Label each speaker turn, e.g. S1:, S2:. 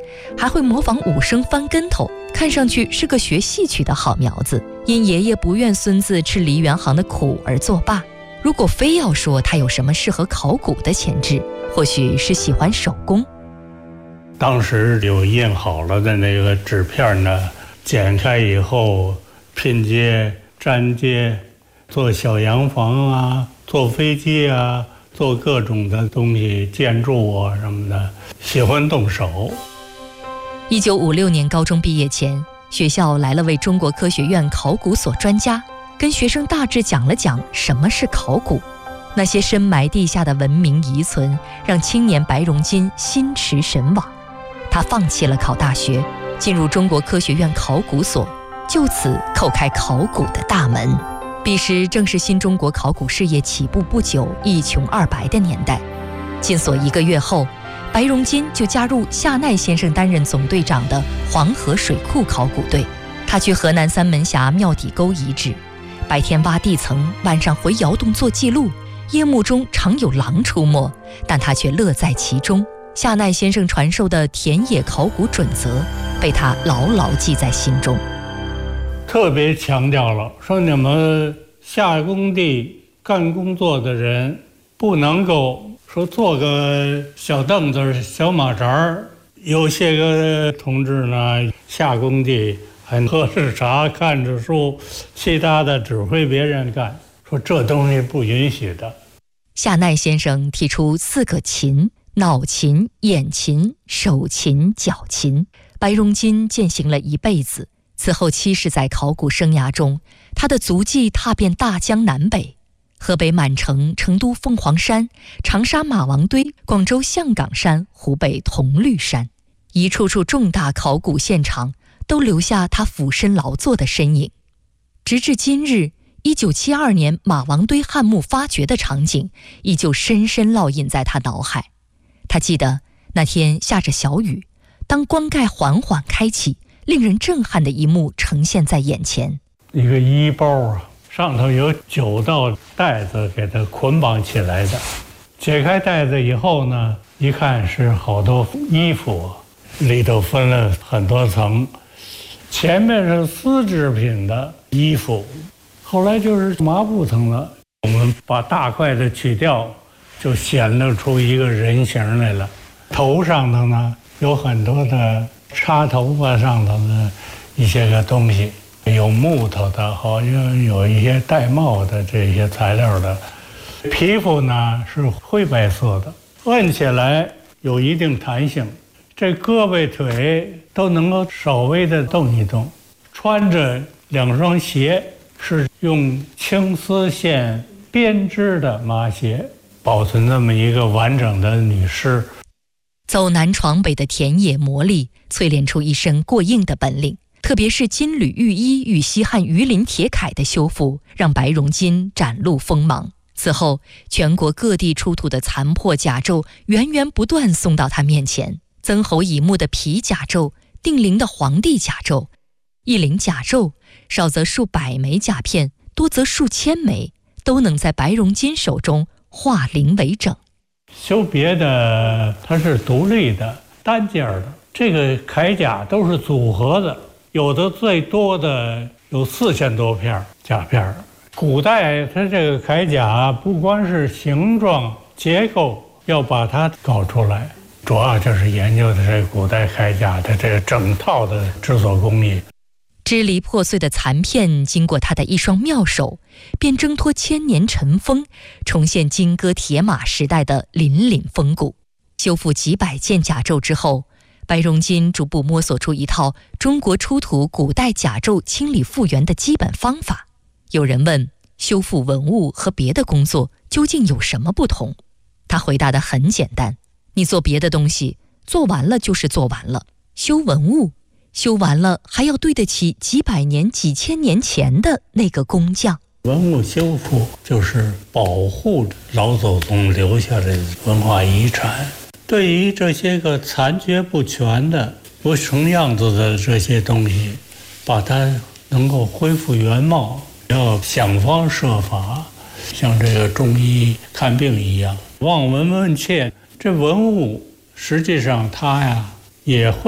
S1: 还会模仿武生翻跟头，看上去是个学戏曲的好苗子。因爷爷不愿孙子吃梨园行的苦而作罢。如果非要说他有什么适合考古的潜质，或许是喜欢手工。
S2: 当时有印好了的那个纸片呢，剪开以后拼接、粘接，做小洋房啊，做飞机啊，做各种的东西，建筑啊什么的，喜欢动手。
S1: 1956年高中毕业前，学校来了位中国科学院考古所专家，跟学生大致讲了讲什么是考古。那些深埋地下的文明遗存，让青年白荣金心驰神往。他放弃了考大学，进入中国科学院考古所，就此叩开考古的大门。彼时正是新中国考古事业起步不久、一穷二白的年代。进所1个月后，白荣金就加入夏奈先生担任总队长的黄河水库考古队。他去河南三门峡庙底沟遗址，白天挖地层，晚上回窑洞做记录。夜幕中常有狼出没，但他却乐在其中。夏奈先生传授的田野考古准则被他牢牢记在心中，
S2: 特别强调了说，你们下工地干工作的人不能够说坐个小凳子、小马扎。有些个同志呢，下工地还喝着茶、看着书，其他的指挥别人干，说这东西不允许的。
S1: 夏奈先生提出4个勤：脑勤、眼勤、手勤、脚勤。白荣金践行了一辈子。此后70载考古生涯中，他的足迹踏遍大江南北，河北满城、成都凤凰山、长沙马王堆、广州象岗山、湖北铜绿山，一处处重大考古现场都留下他俯身劳作的身影。直至今日，1972年马王堆汉墓发掘的场景依旧深深烙印在他脑海。他记得那天下着小雨，当棺盖缓缓开启，令人震撼的一幕呈现在眼前。
S2: 一个衣包啊，上头有9道带子给它捆绑起来的。解开带子以后呢，一看是好多衣服，里头分了很多层。前面是丝织品的衣服，后来就是麻布层了。我们把大块的取掉，就显露出一个人形来了。头上头呢有很多的插头发上头的一些个东西，有木头的，好像有一些带帽的这些材料的。皮肤呢是灰白色的，摁起来有一定弹性，这胳膊腿都能够稍微的动一动。穿着2双鞋，是用青丝线编织的麻鞋，保存这么一个完整的女尸。
S1: 走南闯北的田野磨砺，淬炼出一身过硬的本领。特别是金缕玉衣与西汉鱼鳞铁铠的修复，让白荣金展露锋芒。此后，全国各地出土的残破甲胄源源不断送到他面前。曾侯乙墓的皮甲胄，定陵的皇帝甲胄，一陵甲胄，少则数百枚甲片，多则数千枚，都能在白荣金手中化零为整。
S2: 修别的它是独立的、单件的，这个铠甲都是组合的，有的最多的有4000多片甲片。古代它这个铠甲不光是形状结构要把它搞出来，主要就是研究的这古代铠甲的这个整套的制作工艺。
S1: 支离破碎的残片经过他的一双妙手，便挣脱千年尘封，重现金戈铁马时代的凛凛风骨。修复几百件甲胄之后，白荣金逐步摸索出一套中国出土古代甲胄清理复原的基本方法。有人问，修复文物和别的工作究竟有什么不同？他回答得很简单，你做别的东西，做完了就是做完了，修文物，修完了还要对得起几百年、几千年前的那个工匠。
S2: 文物修复就是保护老祖宗留下的文化遗产，对于这些个残缺不全的、不成样子的这些东西，把它能够恢复原貌，要想方设法，像这个中医看病一样，望闻问切。这文物实际上它呀也会